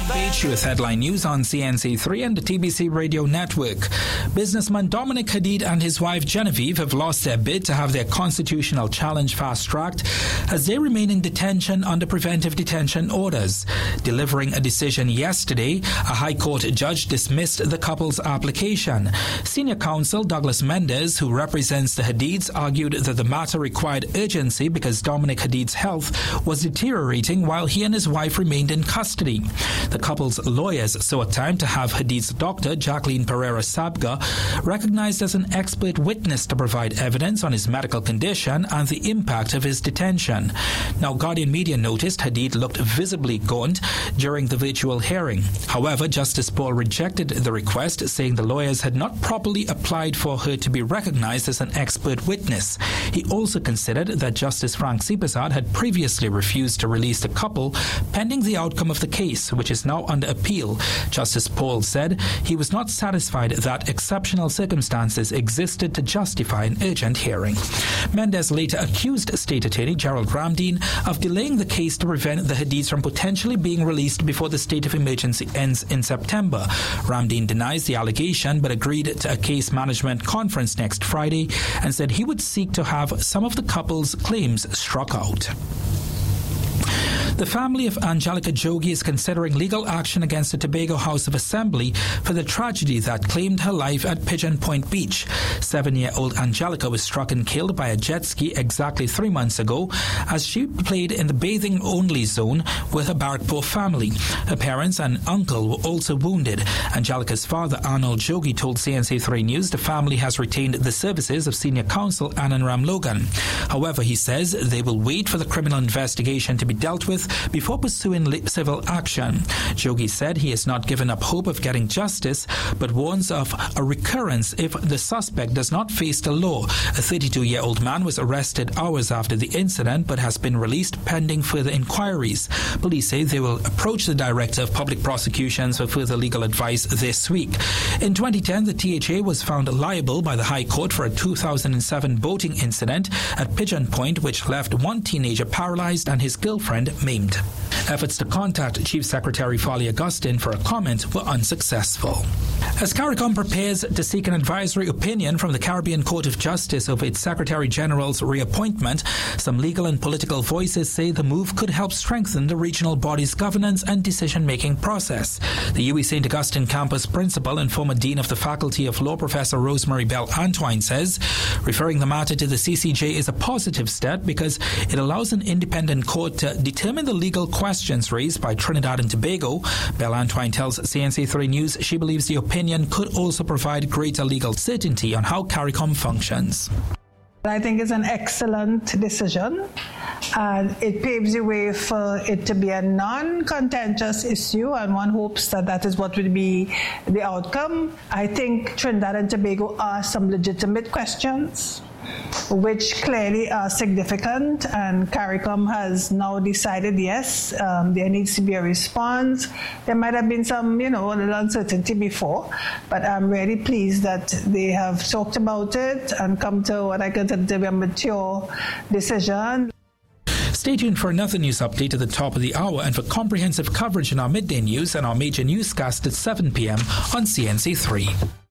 Beach with headline news on CNC3 and the TBC Radio Network. Businessman Dominic Hadid and his wife Genevieve have lost their bid to have their constitutional challenge fast-tracked as they remain in detention under preventive detention orders. Delivering a decision yesterday, a High Court judge dismissed the couple's application. Senior counsel Douglas Mendez, who represents the Hadids, argued that the matter required urgency because Dominic Hadid's health was deteriorating while he and his wife remained in custody. The couple's lawyers sought time to have Hadid's doctor, Jacqueline Pereira Sabga, recognized as an expert witness to provide evidence on his medical condition and the impact of his detention. Now, Guardian Media noticed Hadid looked visibly gaunt during the virtual hearing. However, Justice Paul rejected the request, saying the lawyers had not properly applied for her to be recognized as an expert witness. He also considered that Justice Frank Sipazad had previously refused to release the couple pending the outcome of the case, which is now under appeal. Justice Paul said he was not satisfied that exceptional circumstances existed to justify an urgent hearing. Mendez later accused State Attorney Gerald Ramdeen of delaying the case to prevent the Hadids from potentially being released before the state of emergency ends in September. Ramdeen denies the allegation but agreed to a case management conference next Friday and said he would seek to have some of the couple's claims struck out. The family of Angelica Jogi is considering legal action against the Tobago House of Assembly for the tragedy that claimed her life at Pigeon Point Beach. 7-year-old Angelica was struck and killed by a jet ski exactly 3 months ago as she played in the bathing-only zone with her Barrackpore family. Her parents and uncle were also wounded. Angelica's father, Arnold Jogi, told CNC3 News the family has retained the services of senior counsel Anand Logan. However, he says they will wait for the criminal investigation to be dealt with before pursuing civil action. Jogi said he has not given up hope of getting justice, but warns of a recurrence if the suspect does not face the law. A 32-year-old man was arrested hours after the incident but has been released pending further inquiries. Police say they will approach the Director of Public Prosecutions for further legal advice this week. In 2010, the THA was found liable by the High Court for a 2007 boating incident at Pigeon Point, which left one teenager paralyzed and his girlfriend maimed. Efforts to contact Chief Secretary Farley Augustine for a comment were unsuccessful. As CARICOM prepares to seek an advisory opinion from the Caribbean Court of Justice over its Secretary General's reappointment, some legal and political voices say the move could help strengthen the regional body's governance and decision-making process. The UWI St. Augustine campus principal and former Dean of the Faculty of Law, Professor Rosemary Bell Antoine, says referring the matter to the CCJ is a positive step because it allows an independent court to determine the legal questions raised by Trinidad and Tobago. Bell Antoine tells CNC3 News she believes the opinion could also provide greater legal certainty on how CARICOM functions. I think it's an excellent decision, and it paves the way for it to be a non-contentious issue, and one hopes that that is what will be the outcome. I think Trinidad and Tobago asked some legitimate questions, which clearly are significant, and CARICOM has now decided, yes, there needs to be a response. There might have been some, a little uncertainty before, but I'm really pleased that they have talked about it and come to what I consider to be a mature decision. Stay tuned for another news update at the top of the hour and for comprehensive coverage in our midday news and our major newscast at 7 p.m. on CNC3.